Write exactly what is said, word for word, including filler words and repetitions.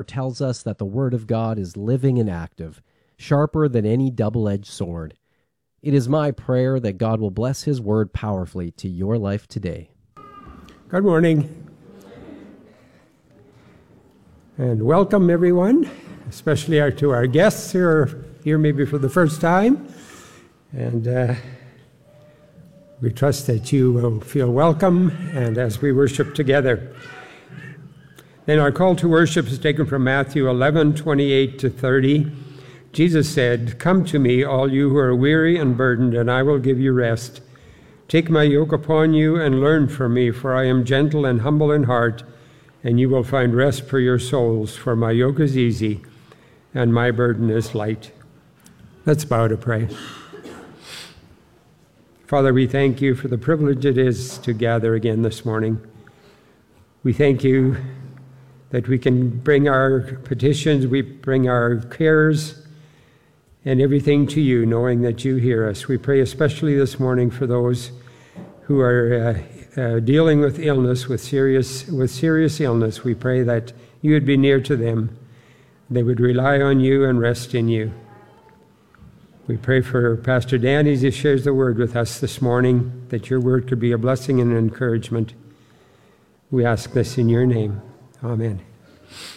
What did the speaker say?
tells us that the Word of God is living and active, sharper than any double-edged sword. It is my prayer that God will bless His Word powerfully to your life today. Good morning. And welcome, everyone, especially our, to our guests who are here maybe for the first time. And uh, we trust that you will feel welcome and as we worship together. Then our call to worship is taken from Matthew eleven, twenty-eight to thirty. Jesus said, "Come to me, all you who are weary and burdened, and I will give you rest. Take my yoke upon you and learn from me, for I am gentle and humble in heart, and you will find rest for your souls, for my yoke is easy and my burden is light." Let's bow to pray. Father, we thank you for the privilege it is to gather again this morning. We thank you that we can bring our petitions, we bring our cares and everything to you, knowing that you hear us. We pray especially this morning for those who are uh, uh, dealing with illness, with serious, with serious illness. We pray that you would be near to them. They would rely on you and rest in you. We pray for Pastor Dan as he shares the word with us this morning, that your word could be a blessing and an encouragement. We ask this in your name. Amen.